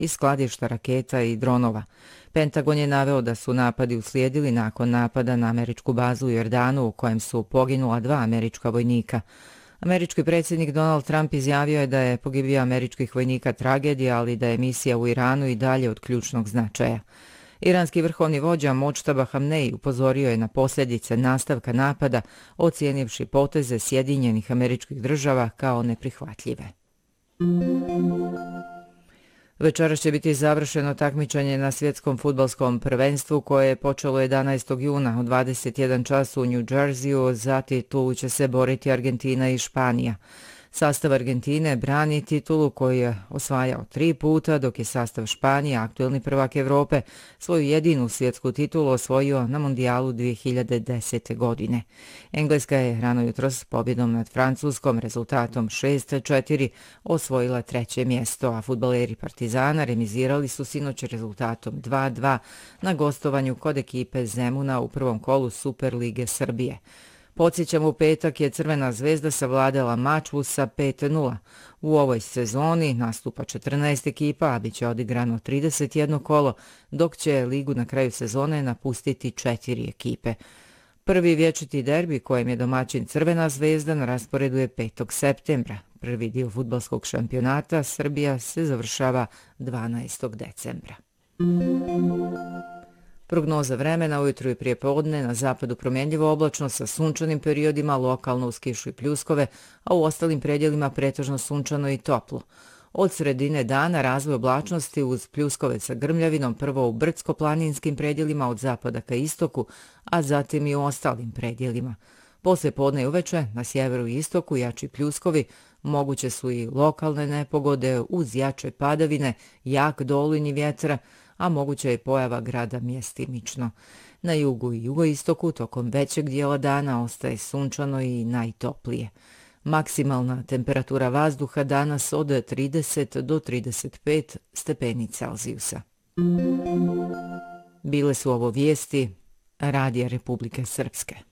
iz skladišta raketa i dronova. Pentagon je naveo da su napadi uslijedili nakon napada na američku bazu u Jordanu u kojem su poginula 2 američka vojnika. Američki predsjednik Donald Trump izjavio je da je pogibija američkih vojnika tragedija, ali da je misija u Iranu i dalje od ključnog značaja. Iranski vrhovni vođa Modžtaba Hamneji upozorio je na posljedice nastavka napada, ocijenivši poteze Sjedinjenih Američkih Država kao neprihvatljive. Večeras će biti završeno takmičenje na svjetskom fudbalskom prvenstvu koje je počelo 11. juna u 21 čas u New Jerseyu. Za titulu će se boriti Argentina i Španija. Sastav Argentine brani titulu koju je osvajao 3 puta, dok je sastav Španije, aktuelni prvak Evrope, svoju jedinu svjetsku titulu osvojio na Mondijalu 2010. godine. Engleska je rano jutros s pobjedom nad Francuskom rezultatom 6-4 osvojila 3. mjesto, a fudbaleri Partizana remizirali su sinoć rezultatom 2-2 na gostovanju kod ekipe Zemuna u prvom kolu Superlige Srbije. Podsjećamo, u petak je Crvena zvezda savladala Mačvu sa 5-0. U ovoj sezoni nastupa 14 ekipa, a bit će odigrano 31 kolo, dok će ligu na kraju sezone napustiti 4 ekipe. Prvi vječiti derbi kojem je domaćin Crvena zvezda na rasporedu je 5. septembra. Prvi dio fudbalskog šampionata Srbija se završava 12. decembra. Prognoza vremena ujutru i prije podne, na zapadu promjenljivo oblačno sa sunčanim periodima, lokalno uz kišu i pljuskove, a u ostalim predjelima pretežno sunčano i toplo. Od sredine dana razvoj oblačnosti uz pljuskove sa grmljavinom, prvo u brdsko-planinskim predjelima od zapada ka istoku, a zatim i u ostalim predjelima. Poslije podne i uveče na sjeveru i istoku jači pljuskovi, moguće su i lokalne nepogode uz jače padavine, jak dolujni vjetra, a moguća je pojava grada mjestimično. Na jugu i jugoistoku tokom većeg dijela dana ostaje sunčano i najtoplije. Maksimalna temperatura vazduha danas od 30 do 35 stepeni Celzijusa. Bile su ovo vijesti Radija Republike Srpske.